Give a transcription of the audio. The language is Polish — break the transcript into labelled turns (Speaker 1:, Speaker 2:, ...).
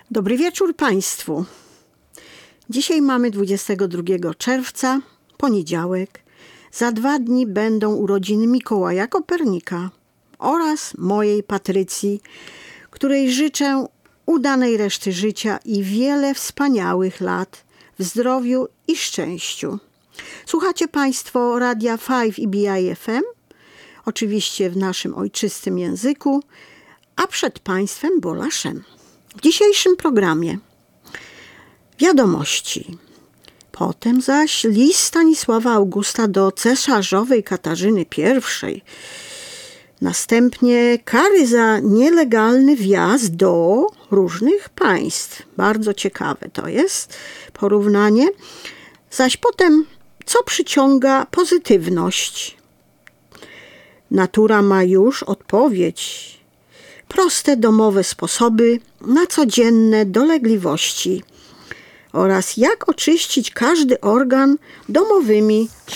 Speaker 1: Dobry wieczór Państwu. Dzisiaj mamy 22 czerwca, poniedziałek. Za 2 dni będą urodziny Mikołaja Kopernika oraz mojej Patrycji, której życzę udanej reszty życia i wiele wspaniałych lat w zdrowiu i szczęściu. Słuchacie Państwo Radia 5 i BI FM, oczywiście w naszym ojczystym języku, a przed Państwem Bolaszem. W dzisiejszym programie wiadomości, potem zaś list Stanisława Augusta do cesarzowej Katarzyny I, następnie kary za nielegalny wjazd do różnych państw. Bardzo ciekawe to jest porównanie. Zaś potem, co przyciąga pozytywność. Natura ma już odpowiedź. Proste domowe sposoby na codzienne dolegliwości oraz jak oczyścić każdy organ domowymi